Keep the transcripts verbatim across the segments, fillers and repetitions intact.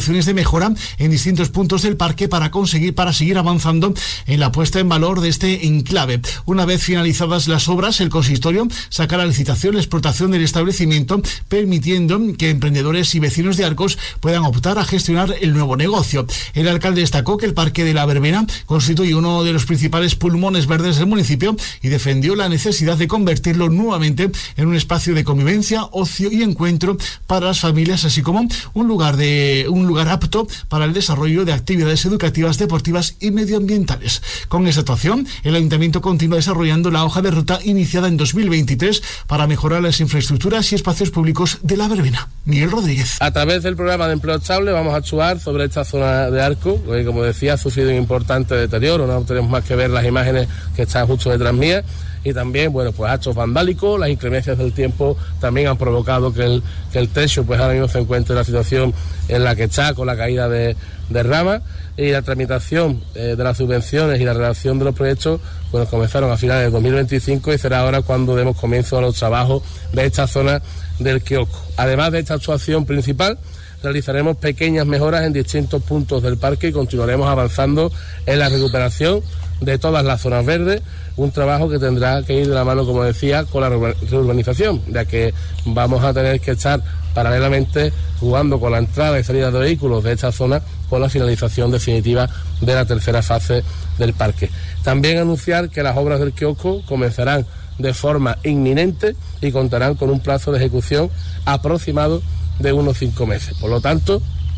actuaciones de mejora en distintos puntos del parque para conseguir, para seguir avanzando en la puesta en valor de este enclave. Una vez finalizadas las obras, el consistorio sacará a licitación la explotación del establecimiento, permitiendo que emprendedores y vecinos de Arcos puedan optar a gestionar el nuevo negocio. El alcalde destacó que el Parque de la Verbena constituye uno de los principales pulmones verdes del municipio y defendió la necesidad de convertirlo nuevamente en un espacio de convivencia, ocio y encuentro para las familias, así como un lugar de un lugar apto para el desarrollo de actividades educativas, deportivas y medioambientales. Con esta actuación, el Ayuntamiento continúa desarrollando la hoja de ruta iniciada en dos mil veintitrés para mejorar las infraestructuras y espacios públicos de la Verbena. Miguel Rodríguez. A través del programa de empleo estable vamos a actuar sobre esta zona de Arco, que como decía ha sufrido un importante deterioro, no tenemos más que ver las imágenes que están justo detrás mía. Y también, bueno, pues actos vandálicos, las inclemencias del tiempo también han provocado que el, que el techo pues ahora mismo se encuentre en la situación en la que está, con la caída de, de ramas, y la tramitación eh, de las subvenciones y la redacción de los proyectos, bueno, comenzaron a finales de dos mil veinticinco y será ahora cuando demos comienzo a los trabajos de esta zona del kiosco. Además de esta actuación principal, realizaremos pequeñas mejoras en distintos puntos del parque y continuaremos avanzando en la recuperación de todas las zonas verdes, un trabajo que tendrá que ir de la mano, como decía, con la reurbanización, ya que vamos a tener que estar paralelamente jugando con la entrada y salida de vehículos de esta zona con la finalización definitiva de la tercera fase del parque. También anunciar que las obras del kiosco comenzarán de forma inminente y contarán con un plazo de ejecución aproximado de unos cinco meses. Por lo tanto,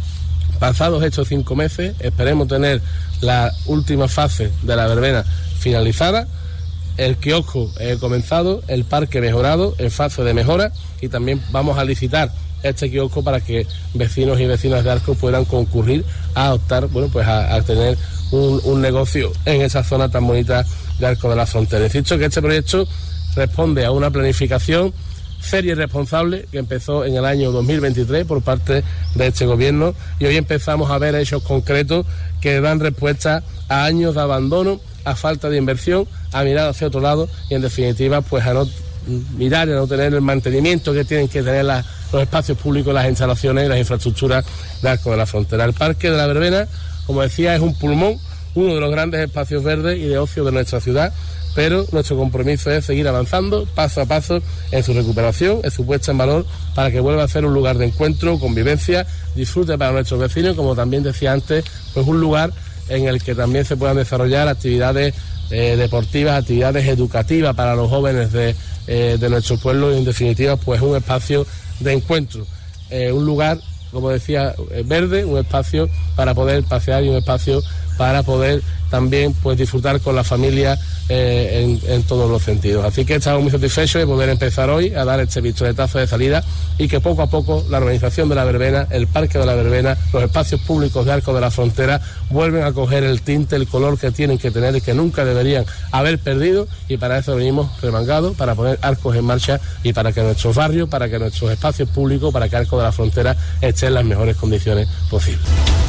pasados estos cinco meses, esperemos tener la última fase de la verbena finalizada, el kiosco eh, comenzado, el parque mejorado, en fase de mejora, y también vamos a licitar este kiosco para que vecinos y vecinas de Arcos puedan concurrir a optar, bueno, pues a, a tener un, un negocio en esa zona tan bonita de Arcos de la Frontera. Insisto que este proyecto responde a una planificación seria y responsable que empezó en el año dos mil veintitrés por parte de este gobierno, y hoy empezamos a ver hechos concretos que dan respuesta a años de abandono, a falta de inversión, a mirar hacia otro lado y en definitiva pues a no mirar y a no tener el mantenimiento que tienen que tener la, los espacios públicos, las instalaciones y las infraestructuras de Arcos de la Frontera. El Parque de la Verbena, como decía, es un pulmón, uno de los grandes espacios verdes y de ocio de nuestra ciudad, pero nuestro compromiso es seguir avanzando paso a paso en su recuperación, en su puesta en valor, para que vuelva a ser un lugar de encuentro, convivencia, disfrute para nuestros vecinos, como también decía antes, pues un lugar en el que también se puedan desarrollar actividades eh, deportivas, actividades educativas para los jóvenes de, eh, de nuestro pueblo, y en definitiva pues un espacio de encuentro, eh, un lugar, como decía, verde, un espacio para poder pasear y un espacio para poder también pues disfrutar con la familia eh, en, en todos los sentidos. Así que estamos muy satisfechos de poder empezar hoy a dar este pistoletazo de salida, y que poco a poco la organización de la verbena, el Parque de la Verbena, los espacios públicos de Arcos de la Frontera vuelven a coger el tinte, el color que tienen que tener y que nunca deberían haber perdido, y para eso venimos remangados, para poner Arcos en marcha y para que nuestros barrios, para que nuestros espacios públicos, para que Arcos de la Frontera esté en las mejores condiciones posibles.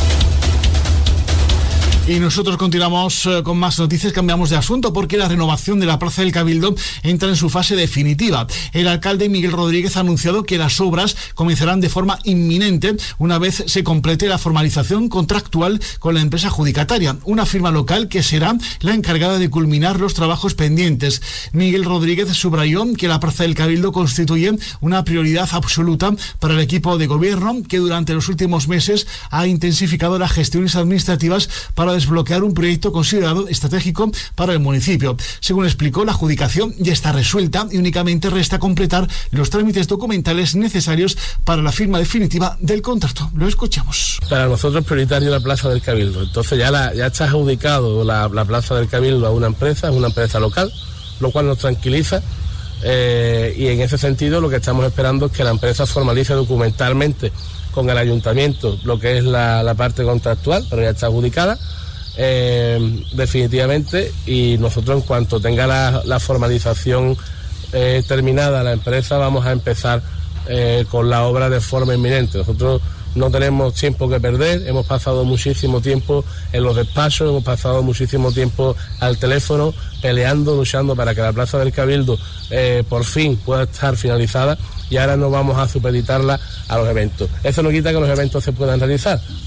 Y nosotros continuamos eh, con más noticias. Cambiamos de asunto porque la renovación de la Plaza del Cabildo entra en su fase definitiva. El alcalde Miguel Rodríguez ha anunciado que las obras comenzarán de forma inminente una vez se complete la formalización contractual con la empresa adjudicataria, una firma local que será la encargada de culminar los trabajos pendientes. Miguel Rodríguez subrayó que la Plaza del Cabildo constituye una prioridad absoluta para el equipo de gobierno, que durante los últimos meses ha intensificado las gestiones administrativas para desbloquear un proyecto considerado estratégico para el municipio. Según explicó, la adjudicación ya está resuelta y únicamente resta completar los trámites documentales necesarios para la firma definitiva del contrato. Lo escuchamos. Para nosotros es prioritario la Plaza del Cabildo. Entonces ya, la, ya está adjudicado la, la Plaza del Cabildo a una empresa, es una empresa local, lo cual nos tranquiliza. Eh, y en ese sentido lo que estamos esperando es que la empresa formalice documentalmente con el ayuntamiento lo que es la, la parte contractual, pero ya está adjudicada. Eh, definitivamente, y nosotros en cuanto tenga la, la formalización eh, terminada la empresa, vamos a empezar eh, con la obra de forma inminente. Nosotros no tenemos tiempo que perder, hemos pasado muchísimo tiempo en los despachos, hemos pasado muchísimo tiempo al teléfono peleando, luchando para que la Plaza del Cabildo eh, por fin pueda estar finalizada, y ahora no vamos a supeditarla a los eventos. Eso no quita que los eventos se puedan realizar.